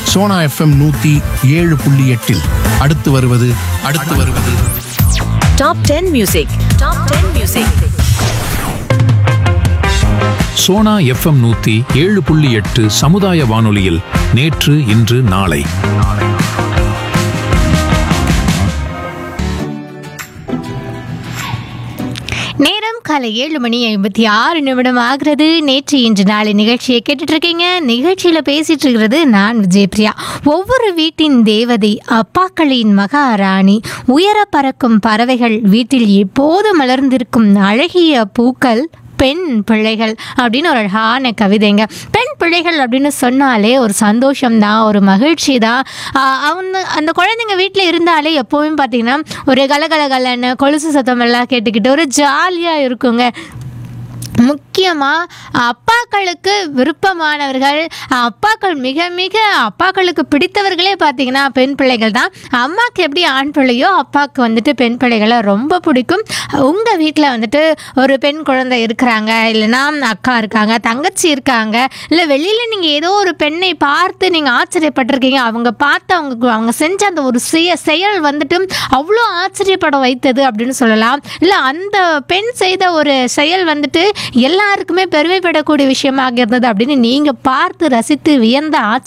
Sona FM 107.8 அடுத்து வருவது top 10 music Sona FM 107.8 சமுதாய வானொலியில் நேற்று இன்று நாளை. நேரம் காலை 7:56 ஆகிறது. நேற்று இன்று நாளை நிகழ்ச்சியை கேட்டுட்டு இருக்கீங்க. நிகழ்ச்சியில் பேசிட்டு இருக்கிறது நான் விஜயபிரியா. ஒவ்வொரு வீட்டின் தேவதை, அப்பாக்களின் மகாராணி, உயர பறக்கும் பறவைகள், வீட்டில் எப்போது மலர்ந்திருக்கும் அழகிய பூக்கள் பெண் பிள்ளைகள் அப்படின்னு ஒரு அழகான கவிதைங்க. பெண் பிள்ளைகள் அப்படின்னு சொன்னாலே ஒரு சந்தோஷம்தான், ஒரு மகிழ்ச்சி தான். அந்த குழந்தைங்க வீட்டில் இருந்தாலே எப்போவுமே பார்த்தீங்கன்னா ஒரு கலகலகலன்னு கொலுசு சத்தம் எல்லாம் கேட்டுக்கிட்டு ஒரு ஜாலியாக இருக்குங்க. முக்கியமாக அப்பாக்களுக்கு விருப்பமானவர்கள், அப்பாக்கள் மிக மிக அப்பாக்களுக்கு பிடித்தவர்களே பார்த்திங்கன்னா பெண் பிள்ளைகள் தான். அம்மாவுக்கு எப்படி ஆண் பிள்ளையோ அப்பாவுக்கு வந்துட்டு பெண் பிள்ளைகளை ரொம்ப பிடிக்கும். உங்கள் வீட்டில் வந்துட்டு ஒரு பெண் குழந்தை இருக்கிறாங்க, இல்லைன்னா அக்கா இருக்காங்க, தங்கச்சி இருக்காங்க, இல்லை வெளியில் நீங்கள் ஏதோ ஒரு பெண்ணை பார்த்து நீங்கள் ஆச்சரியப்பட்டிருக்கீங்க. அவங்க பார்த்து அவங்க செஞ்ச அந்த ஒரு செயல் வந்துட்டு அவ்வளோ ஆச்சரியப்பட வைத்தது அப்படின்னு சொல்லலாம். இல்லை அந்த பெண் செய்த ஒரு செயல் வந்துட்டு எல்லாருக்குமே பெருமைப்படக்கூடிய விஷயமாக இருந்தது அப்படின்னு நீங்கள் பார்த்து ரசித்து வியந்த